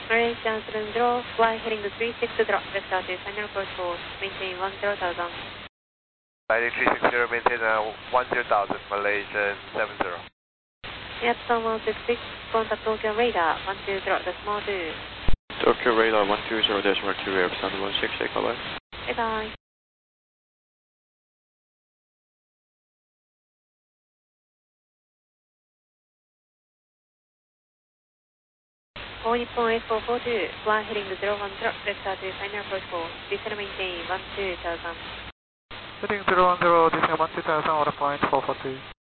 Malaysia 70, fly heading to 36 drop, vector to final approach course, maintain 10,000. Heading 360, maintain 10,000, Malaysia 70. Vietnam 166, contact Tokyo radar 120.2. Tokyo radar 120.2, represent 168, bye bye. Bye bye. All Nippon 8442, fly heading to 01 drop, vector to final approach course, descend maintain 12,000. Heading 010, descend 12,000, order point 442.